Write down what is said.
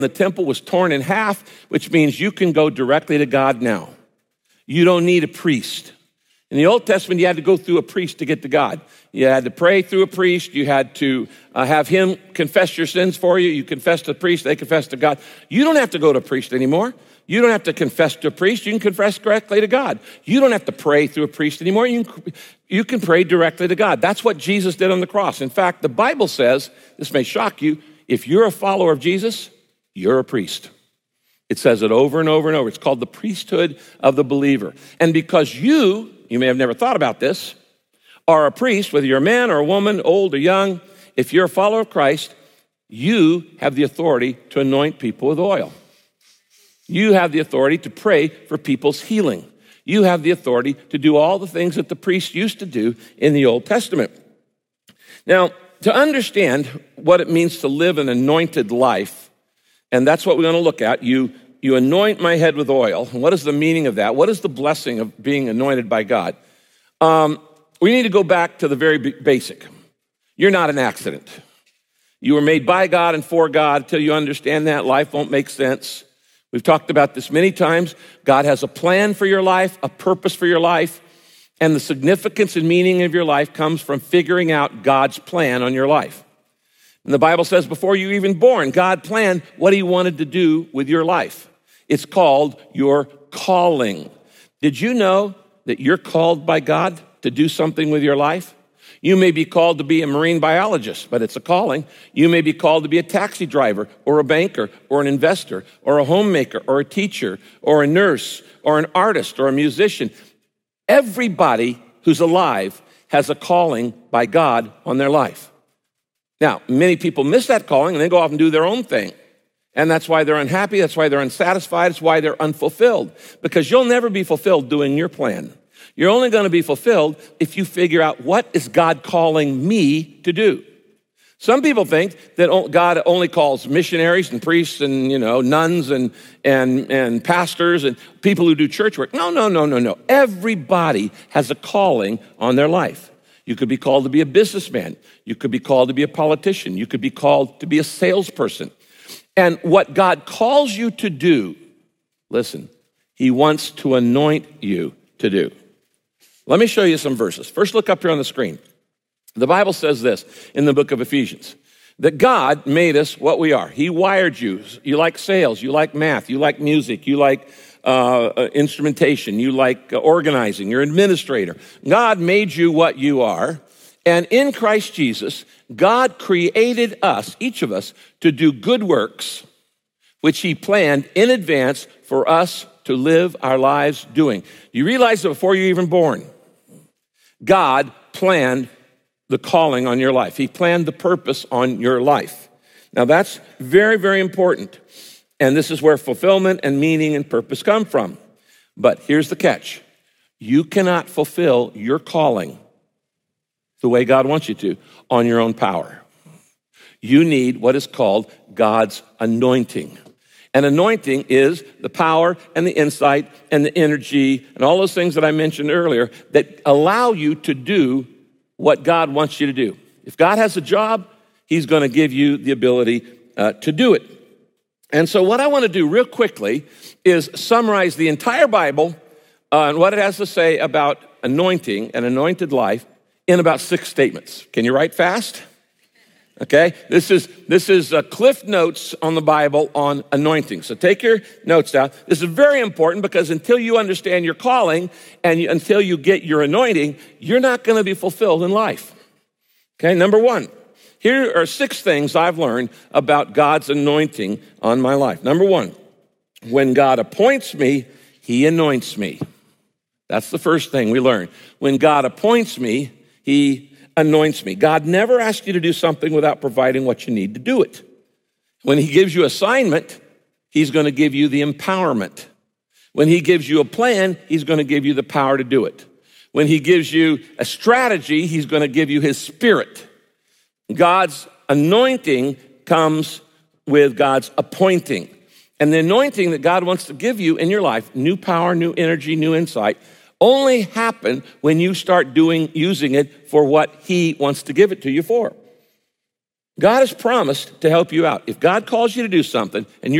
The temple was torn in half, which means you can go directly to God now. You don't need a priest. In the Old Testament, you had to go through a priest to get to God. You had to pray through a priest. You had to have him confess your sins for you. You confess to the priest, they confess to God. You don't have to go to a priest anymore. You don't have to confess to a priest. You can confess directly to God. You don't have to pray through a priest anymore. You can pray directly to God. That's what Jesus did on the cross. In fact, the Bible says, this may shock you, if you're a follower of Jesus, you're a priest. It says it over and over and over. It's called the priesthood of the believer. And because you may have never thought about this, are a priest, whether you're a man or a woman, old or young, if you're a follower of Christ, you have the authority to anoint people with oil. You have the authority to pray for people's healing. You have the authority to do all the things that the priests used to do in the Old Testament. Now, to understand what it means to live an anointed life, and that's what we're going to look at. You anoint my head with oil. And what is the meaning of that? What is the blessing of being anointed by God? We need to go back to the very basic. You're not an accident. You were made by God and for God. Until you understand that, life won't make sense. We've talked about this many times. God has a plan for your life, a purpose for your life, and the significance and meaning of your life comes from figuring out God's plan on your life. And the Bible says before you were even born, God planned what he wanted to do with your life. It's called your calling. Did you know that you're called by God to do something with your life? You may be called to be a marine biologist, but it's a calling. You may be called to be a taxi driver or a banker or an investor or a homemaker or a teacher or a nurse or an artist or a musician. Everybody who's alive has a calling by God on their life. Now, many people miss that calling and they go off and do their own thing. And that's why they're unhappy. That's why they're unsatisfied. It's why they're unfulfilled. Because you'll never be fulfilled doing your plan. You're only going to be fulfilled if you figure out, what is God calling me to do? Some people think that God only calls missionaries and priests and, nuns and pastors and people who do church work. No. Everybody has a calling on their life. You could be called to be a businessman. You could be called to be a politician. You could be called to be a salesperson. And what God calls you to do, listen, he wants to anoint you to do. Let me show you some verses. First, look up here on the screen. The Bible says this in the book of Ephesians, that God made us what we are. He wired you. You like sales. You like math. You like music. You like instrumentation. You like organizing. You're an administrator. God made you what you are. And in Christ Jesus, God created us, each of us, to do good works, which he planned in advance for us to live our lives doing. You realize that before you're even born, God planned the calling on your life. He planned the purpose on your life. Now that's very, very important. And this is where fulfillment and meaning and purpose come from. But here's the catch. You cannot fulfill your calling the way God wants you to on your own power. You need what is called God's anointing. And anointing is the power and the insight and the energy and all those things that I mentioned earlier that allow you to do what God wants you to do. If God has a job, he's going to give you the ability to do it. And so what I want to do real quickly is summarize the entire Bible and what it has to say about anointing, an anointed life, in about 6 statements. Can you write fast? Okay, this is Cliff Notes on the Bible on anointing. So take your notes down. This is very important because until you understand your calling and until you get your anointing, you're not going to be fulfilled in life. Okay, number 1. Here are 6 things I've learned about God's anointing on my life. Number 1, when God appoints me, he anoints me. That's the first thing we learn. When God appoints me, he anoints me. God never asks you to do something without providing what you need to do it. When he gives you assignment, he's going to give you the empowerment. When he gives you a plan, he's going to give you the power to do it. When he gives you a strategy, he's going to give you his spirit. God's anointing comes with God's appointing. And the anointing that God wants to give you in your life, new power, new energy, new insight, only happen when you start using it for what he wants to give it to you for. God has promised to help you out. If God calls you to do something and